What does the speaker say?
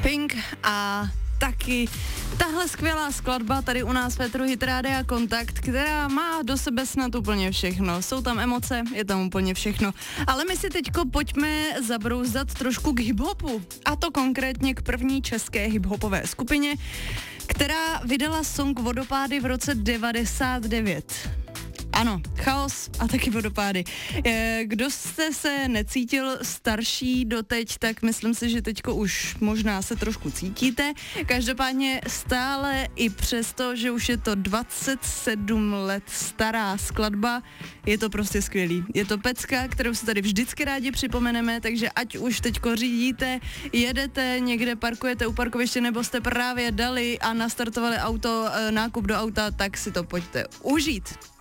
Pink a taky tahle skvělá skladba tady u nás v Éteru Hit Rádia Kontakt, která má do sebe snad úplně všechno. Jsou tam emoce, je tam úplně všechno. Ale my si teďko pojďme zabrouzdat trošku k hiphopu. A to konkrétně k první české hiphopové skupině, která vydala song Vodopády v roce 99. Ano, Chaos a taky Vodopády. Kdo jste se necítil starší doteď, tak myslím si, že teďko už možná se trošku cítíte. Každopádně stále i přesto, že už je to 27 let stará skladba, je to prostě skvělý. Je to pecka, kterou si tady vždycky rádi připomeneme, takže ať už teďko řídíte, jedete, někde parkujete u parkoviště, nebo jste právě dali a nastartovali auto, nákup do auta, tak si to pojďte užít.